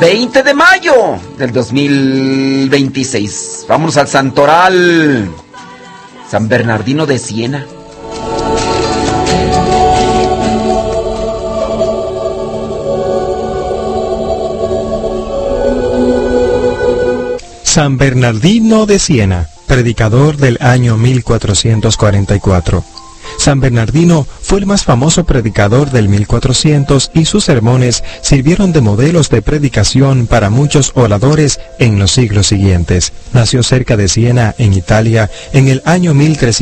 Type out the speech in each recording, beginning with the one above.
20 de mayo del 2026. Vámonos al santoral. San Bernardino de Siena. San Bernardino de Siena, predicador del año 1444. San Bernardino fue el más famoso predicador del 1400 y sus sermones sirvieron de modelos de predicación para muchos oradores en los siglos siguientes. Nació cerca de Siena, en Italia, en el año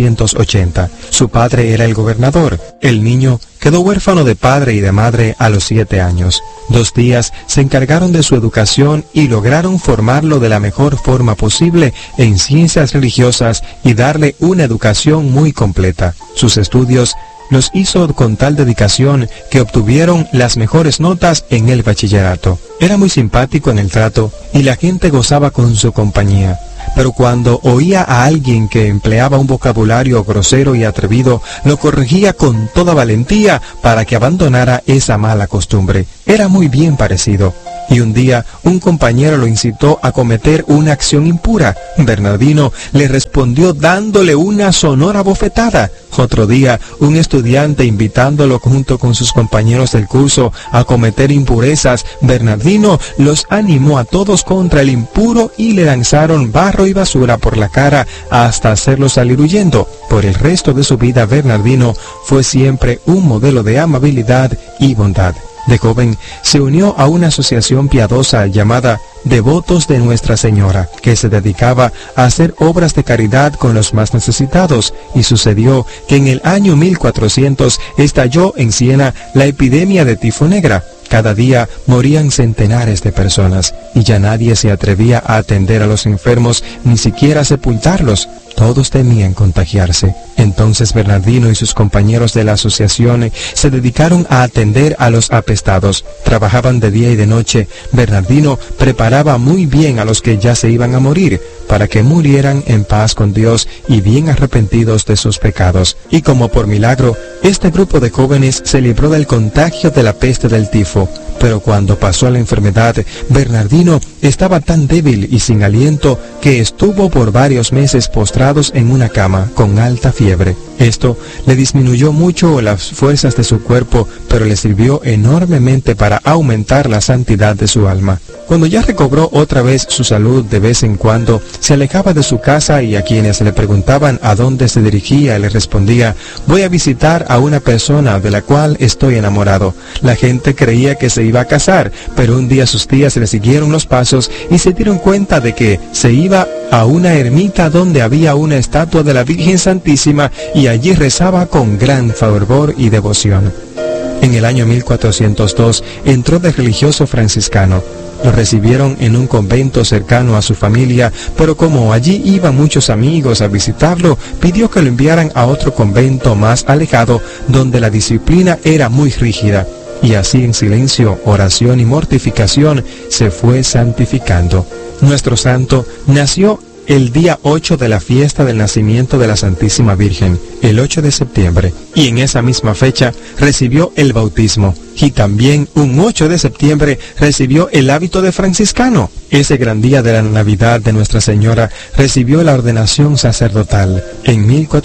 1380. Su padre era el gobernador. El niño quedó huérfano de padre y de madre a los 7 años. 2 tías se encargaron de su educación y lograron formarlo de la mejor forma posible en ciencias religiosas y darle una educación muy completa. Sus estudios los hizo con tal dedicación que obtuvieron las mejores notas en el bachillerato. Era muy simpático en el trato y la gente gozaba con su compañía. Pero cuando oía a alguien que empleaba un vocabulario grosero y atrevido, lo corregía con toda valentía para que abandonara esa mala costumbre. Era muy bien parecido. Y un día, un compañero lo incitó a cometer una acción impura. Bernardino le respondió dándole una sonora bofetada. Otro día, un estudiante invitándolo junto con sus compañeros del curso a cometer impurezas, Bernardino los animó a todos contra el impuro y le lanzaron barro y basura por la cara hasta hacerlo salir huyendo. Por el resto de su vida, Bernardino fue siempre un modelo de amabilidad y bondad. De joven, se unió a una asociación piadosa llamada Devotos de Nuestra Señora, que se dedicaba a hacer obras de caridad con los más necesitados, y sucedió que en el año 1400 estalló en Siena la epidemia de tifo negra. Cada día morían centenares de personas, y ya nadie se atrevía a atender a los enfermos, ni siquiera a sepultarlos. Todos temían contagiarse. Entonces Bernardino y sus compañeros de la asociación se dedicaron a atender a los apestados. Trabajaban de día y de noche. Bernardino preparaba muy bien a los que ya se iban a morir, para que murieran en paz con Dios y bien arrepentidos de sus pecados. Y como por milagro, este grupo de jóvenes se libró del contagio de la peste del tifo. Pero cuando pasó la enfermedad, Bernardino estaba tan débil y sin aliento que estuvo por varios meses postrados en una cama con alta fiebre. Esto le disminuyó mucho las fuerzas de su cuerpo, pero le sirvió enormemente para aumentar la santidad de su alma. Cuando ya recobró otra vez su salud, de vez en cuando se alejaba de su casa y a quienes le preguntaban a dónde se dirigía, le respondía: voy a visitar a una persona de la cual estoy enamorado. La gente creía que se iba a casar, pero un día sus tías le siguieron los pasos y se dieron cuenta de que se iba a una ermita donde había una estatua de la Virgen Santísima y allí rezaba con gran fervor y devoción. En el año 1402 entró de religioso franciscano. Lo recibieron en un convento cercano a su familia, pero como allí iban muchos amigos a visitarlo, pidió que lo enviaran a otro convento más alejado, donde la disciplina era muy rígida. Y así en silencio, oración y mortificación se fue santificando. Nuestro santo nació el día 8 de la fiesta del nacimiento de la Santísima Virgen, el 8 de septiembre, y en esa misma fecha recibió el bautismo, y también un 8 de septiembre recibió el hábito de franciscano. Ese gran día de la Navidad de Nuestra Señora recibió la ordenación sacerdotal en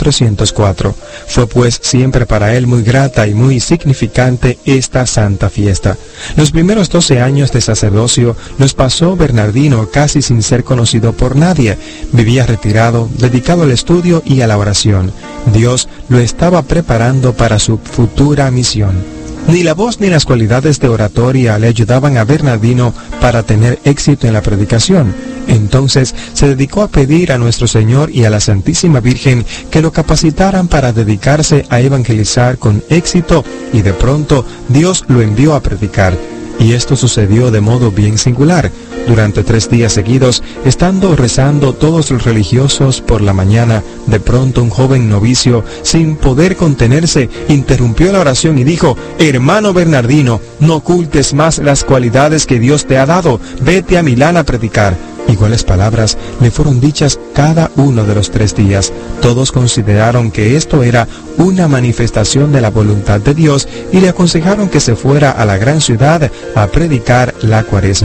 1404. Fue pues siempre para él muy grata y muy significante esta santa fiesta. Los primeros 12 años de sacerdocio los pasó Bernardino casi sin ser conocido por nadie. Vivía retirado, dedicado al estudio y a la oración. Dios lo estaba preparando para su futura misión. Ni la voz ni las cualidades de oratoria le ayudaban a Bernardino para tener éxito en la predicación. Entonces se dedicó a pedir a nuestro Señor y a la Santísima Virgen que lo capacitaran para dedicarse a evangelizar con éxito, y de pronto Dios lo envió a predicar. Y esto sucedió de modo bien singular. Durante 3 días seguidos, estando rezando todos los religiosos por la mañana, de pronto un joven novicio, sin poder contenerse, interrumpió la oración y dijo: hermano Bernardino, no ocultes más las cualidades que Dios te ha dado, vete a Milán a predicar. Iguales palabras le fueron dichas cada uno de los 3 días. Todos consideraron que esto era una manifestación de la voluntad de Dios y le aconsejaron que se fuera a la gran ciudad a predicar la Cuaresma.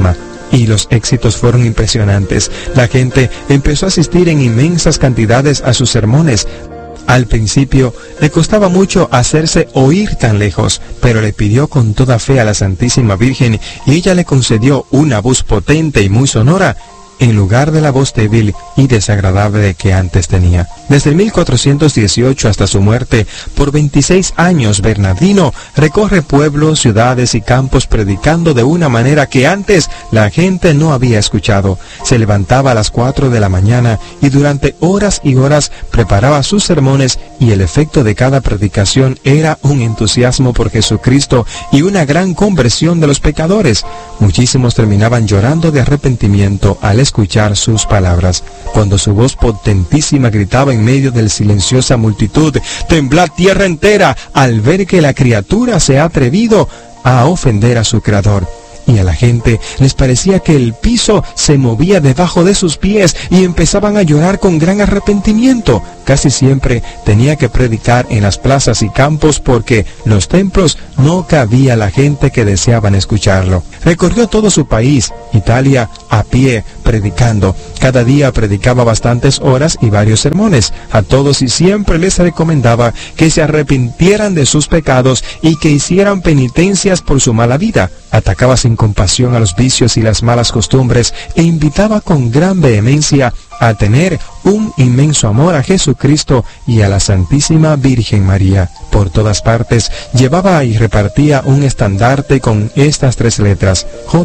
y los éxitos fueron impresionantes. La gente empezó a asistir en inmensas cantidades a sus sermones. Al principio le costaba mucho hacerse oír tan lejos, pero le pidió con toda fe a la Santísima Virgen y ella le concedió una voz potente y muy sonora, en lugar de la voz débil y desagradable que antes tenía. Desde el 1418 hasta su muerte, por 26 años, Bernardino recorre pueblos, ciudades y campos predicando de una manera que antes la gente no había escuchado. Se levantaba a las 4 de la mañana y durante horas y horas preparaba sus sermones, y el efecto de cada predicación era un entusiasmo por Jesucristo y una gran conversión de los pecadores. Muchísimos terminaban llorando de arrepentimiento al escuchar sus palabras. Cuando su voz potentísima gritaba en medio de la silenciosa multitud, «¡Temblad tierra entera!», al ver que la criatura se ha atrevido a ofender a su Creador. Y a la gente les parecía que el piso se movía debajo de sus pies y empezaban a llorar con gran arrepentimiento. Casi siempre tenía que predicar en las plazas y campos porque los templos no cabía la gente que deseaban escucharlo. Recorrió todo su país, Italia, a pie, predicando. Cada día predicaba bastantes horas y varios sermones a todos, y siempre les recomendaba que se arrepintieran de sus pecados y que hicieran penitencias por su mala vida. Atacaba sin compasión a los vicios y las malas costumbres e invitaba con gran vehemencia a tener un inmenso amor a Jesucristo y a la Santísima Virgen María. Por todas partes llevaba y repartía un estandarte con estas 3 letras: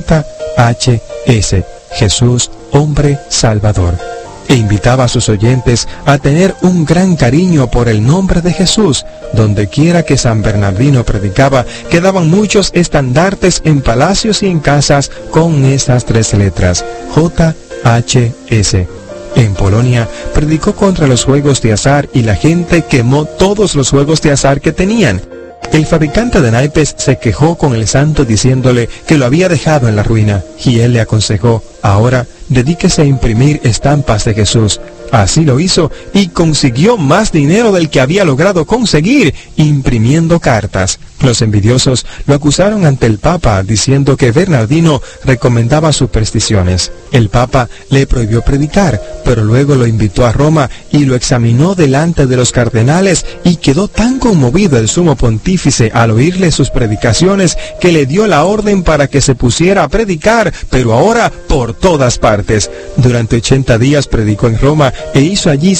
JHS, Jesús, Hombre Salvador. E invitaba a sus oyentes a tener un gran cariño por el nombre de Jesús. Donde quiera que San Bernardino predicaba, quedaban muchos estandartes en palacios y en casas con estas 3 letras: JHS. En Polonia predicó contra los juegos de azar y la gente quemó todos los juegos de azar que tenían. El fabricante de naipes se quejó con el santo diciéndole que lo había dejado en la ruina, y él le aconsejó: ahora dedíquese a imprimir estampas de Jesús. Así lo hizo y consiguió más dinero del que había logrado conseguir imprimiendo cartas. Los envidiosos lo acusaron ante el Papa diciendo que Bernardino recomendaba supersticiones. El Papa le prohibió predicar, pero luego lo invitó a Roma y lo examinó delante de los cardenales, y quedó tan conmovido el sumo pontífice al oírle sus predicaciones que le dio la orden para que se pusiera a predicar, pero ahora por todas partes. Durante 80 días predicó en Roma e hizo allí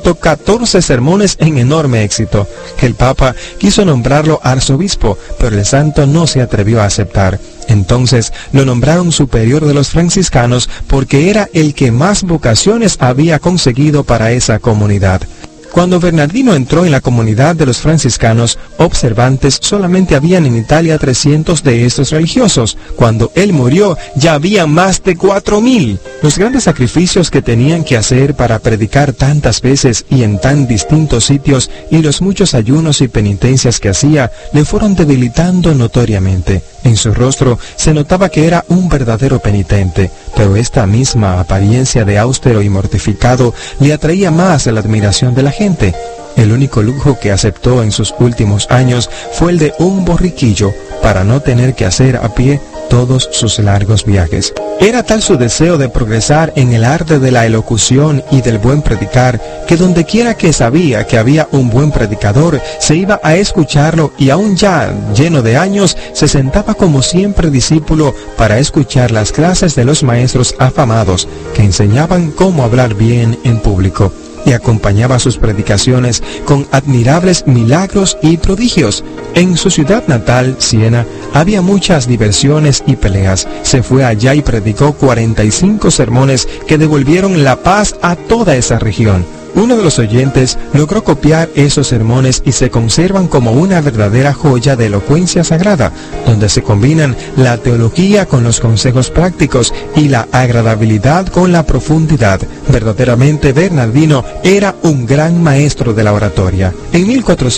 114 sermones en enorme éxito. El Papa quiso nombrarlo arzobispo, pero el santo no se atrevió a aceptar. Entonces lo nombraron superior de los franciscanos porque era el que más vocaciones había conseguido para esa comunidad. Cuando Bernardino entró en la comunidad de los franciscanos observantes, solamente habían en Italia 300 de estos religiosos. Cuando él murió, ya había más de 4000. Los grandes sacrificios que tenían que hacer para predicar tantas veces y en tan distintos sitios, y los muchos ayunos y penitencias que hacía, le fueron debilitando notoriamente. En su rostro se notaba que era un verdadero penitente, pero esta misma apariencia de austero y mortificado le atraía más la admiración de la gente. El único lujo que aceptó en sus últimos años fue el de un borriquillo para no tener que hacer a pie todos sus largos viajes. Era tal su deseo de progresar en el arte de la elocución y del buen predicar, que donde quiera que sabía que había un buen predicador, se iba a escucharlo, y aún ya lleno de años, se sentaba como siempre discípulo para escuchar las clases de los maestros afamados que enseñaban cómo hablar bien en público, y acompañaba sus predicaciones con admirables milagros y prodigios. En su ciudad natal, Siena, había muchas diversiones y peleas. Se fue allá y predicó 45 sermones que devolvieron la paz a toda esa región. Uno de los oyentes logró copiar esos sermones y se conservan como una verdadera joya de elocuencia sagrada, donde se combinan la teología con los consejos prácticos y la agradabilidad con la profundidad. Verdaderamente Bernardino era un gran maestro de la oratoria. En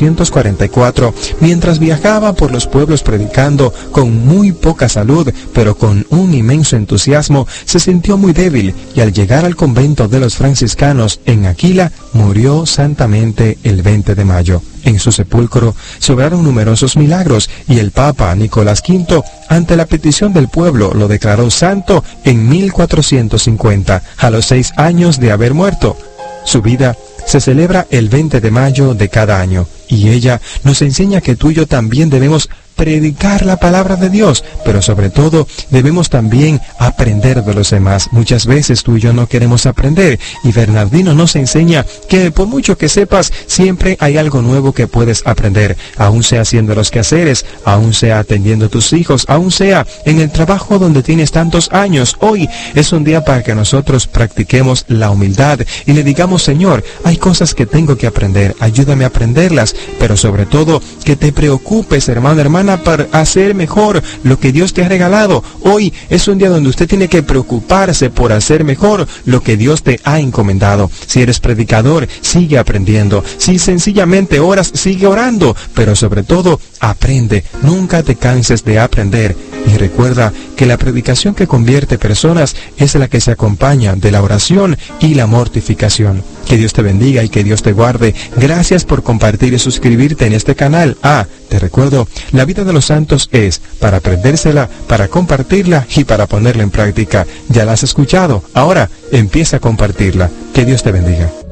1444, mientras viajaba por los pueblos predicando con muy poca salud, pero con un inmenso entusiasmo, se sintió muy débil, y al llegar al convento de los franciscanos en Aquila, ella murió santamente el 20 de mayo. En su sepulcro se obraron numerosos milagros y el Papa Nicolás V, ante la petición del pueblo, lo declaró santo en 1450, a los 6 años de haber muerto. Su vida se celebra el 20 de mayo de cada año, y ella nos enseña que tú y yo también debemos predicar la palabra de Dios, pero sobre todo debemos también aprender de los demás. Muchas veces tú y yo no queremos aprender, y Bernardino nos enseña que por mucho que sepas, siempre hay algo nuevo que puedes aprender, aún sea haciendo los quehaceres, aún sea atendiendo a tus hijos, aún sea en el trabajo donde tienes tantos años. Hoy es un día para que nosotros practiquemos la humildad y le digamos: Señor, hay cosas que tengo que aprender, ayúdame a aprenderlas, pero sobre todo que te preocupes, hermano, hermana, para hacer mejor lo que Dios te ha regalado. Hoy es un día donde usted tiene que preocuparse por hacer mejor lo que Dios te ha encomendado. Si eres predicador, sigue aprendiendo. Si sencillamente oras, sigue orando, pero sobre todo aprende. Nunca te canses de aprender. Y recuerda que la predicación que convierte personas es la que se acompaña de la oración y la mortificación. Que Dios te bendiga y que Dios te guarde. Gracias por compartir y suscribirte en este canal. Te recuerdo, la vida de los santos es para aprendérsela, para compartirla y para ponerla en práctica. Ya la has escuchado, ahora empieza a compartirla. Que Dios te bendiga.